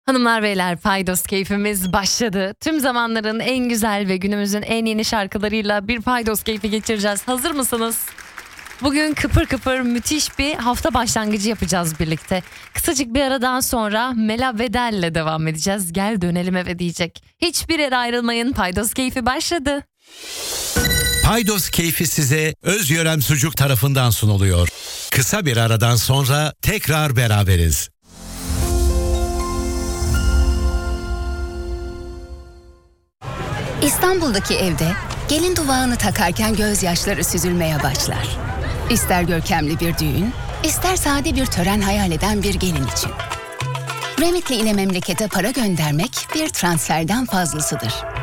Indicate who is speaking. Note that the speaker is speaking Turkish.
Speaker 1: Hanımlar beyler, Paydos keyfimiz başladı. Tüm zamanların en güzel ve günümüzün en yeni şarkılarıyla bir Paydos keyfi geçireceğiz. Hazır mısınız? Bugün kıpır kıpır müthiş bir hafta başlangıcı yapacağız birlikte. Kısacık bir aradan sonra Mela Bedel'le devam edeceğiz. Gel dönelim eve diyecek. Hiçbir yere ayrılmayın, Paydos keyfi başladı.
Speaker 2: Paydos keyfi size Özyörem Sucuk tarafından sunuluyor. Kısa bir aradan sonra tekrar beraberiz.
Speaker 3: İstanbul'daki evde gelin duvağını takarken gözyaşları süzülmeye başlar. İster görkemli bir düğün, ister sade bir tören hayal eden bir gelin için. Remitly ile memlekete para göndermek bir transferden fazlasıdır.